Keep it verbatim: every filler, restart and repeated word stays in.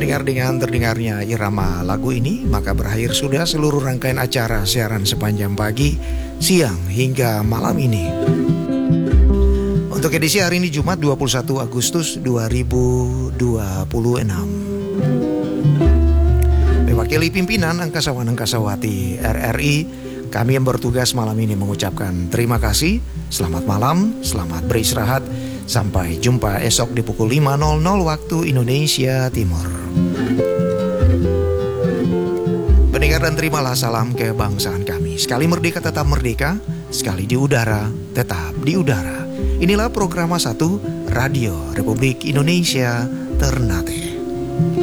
Mendengar dengan terdengarnya irama lagu ini, maka berakhir sudah seluruh rangkaian acara siaran sepanjang pagi, siang hingga malam ini. Untuk edisi hari ini Jumat dua puluh satu Agustus dua ribu dua puluh enam. Mewakili pimpinan angkasawan-angkasawati R R I, kami yang bertugas malam ini mengucapkan terima kasih, selamat malam, selamat beristirahat. Sampai jumpa esok di pukul lima nol nol waktu Indonesia Timur. Pendengar dan terimalah salam kebangsaan kami. Sekali merdeka tetap merdeka, sekali di udara tetap di udara. Inilah program satu Radio Republik Indonesia Ternate.